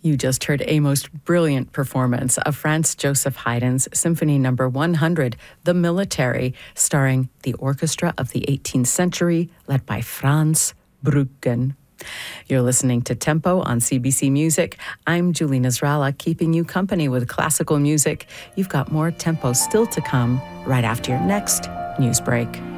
You just heard a most brilliant performance of Franz Joseph Haydn's Symphony No. 100, The Military, starring the Orchestra of the 18th Century, led by Franz Bruggen. You're listening to Tempo on CBC Music. I'm Julie Nasrallah, keeping you company with classical music. You've got more Tempo still to come right after your next news break.